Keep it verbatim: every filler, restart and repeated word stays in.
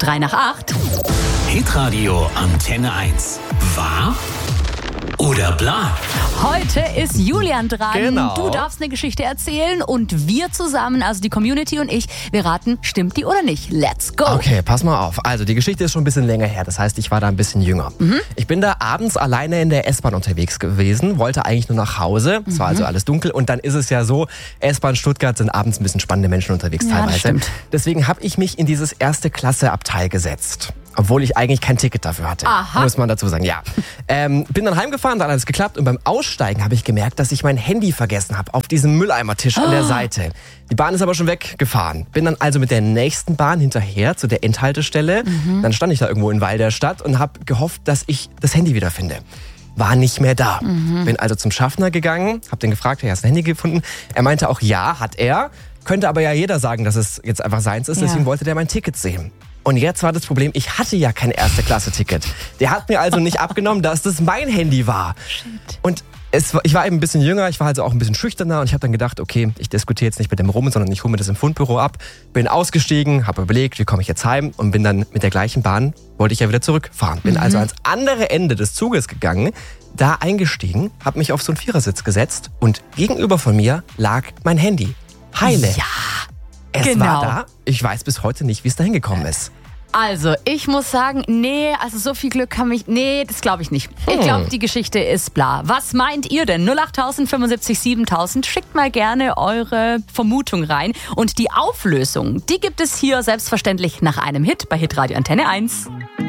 drei nach acht. Hitradio Antenne eins. Wahr oder bla? Heute ist Julian dran. Genau. Du darfst eine Geschichte erzählen und wir zusammen, also die Community und ich, wir raten, stimmt die oder nicht. Let's go. Okay, pass mal auf. Also die Geschichte ist schon ein bisschen länger her. Das heißt, ich war da ein bisschen jünger. Mhm. Ich bin da abends alleine in der S-Bahn unterwegs gewesen, wollte eigentlich nur nach Hause. Es war also alles dunkel und dann ist es ja so, S-Bahn Stuttgart sind abends ein bisschen spannende Menschen unterwegs Ja, das teilweise. stimmt. Deswegen habe ich mich in dieses erste Klasse-Abteil gesetzt. Obwohl ich eigentlich kein Ticket dafür hatte. Aha. Muss man dazu sagen, ja. Ähm, bin dann heimgefahren, dann hat alles geklappt und beim Aussteigen habe ich gemerkt, dass ich mein Handy vergessen habe auf diesem Mülleimertisch an der Seite. Die Bahn ist aber schon weggefahren. Bin dann also mit der nächsten Bahn hinterher zu der Endhaltestelle. Mhm. Dann stand ich da irgendwo in Weil der Stadt und habe gehofft, dass ich das Handy wiederfinde. War nicht mehr da. Mhm. Bin also zum Schaffner gegangen, habe den gefragt, hey, hast du ein Handy gefunden? Er meinte auch, ja, hat er. Könnte aber ja jeder sagen, dass es jetzt einfach seins ist. Ja. Deswegen wollte der mein Ticket sehen. Und jetzt war das Problem, ich hatte ja kein Erste-Klasse-Ticket. Der hat mir also nicht abgenommen, dass das mein Handy war. Shit. Und es, ich war eben ein bisschen jünger, ich war also auch ein bisschen schüchterner und ich habe dann gedacht, okay, ich diskutiere jetzt nicht mit dem rum, sondern ich hole mir das im Fundbüro ab. Bin ausgestiegen, habe überlegt, wie komme ich jetzt heim und bin dann mit der gleichen Bahn, wollte ich ja wieder zurückfahren. Bin mhm. also ans andere Ende des Zuges gegangen, da eingestiegen, habe mich auf so einen Vierersitz gesetzt und gegenüber von mir lag mein Handy. Heile. Ja. Es Genau. war da. Ich weiß bis heute nicht, wie es da hingekommen ist. Also, ich muss sagen, nee, also so viel Glück kann mich, nee, das glaube ich nicht. Ich glaube, die Geschichte ist bla. Was meint ihr denn? null acht fünfundsiebzig siebentausend, schickt mal gerne eure Vermutung rein. Und die Auflösung, die gibt es hier selbstverständlich nach einem Hit bei Hitradio Antenne eins.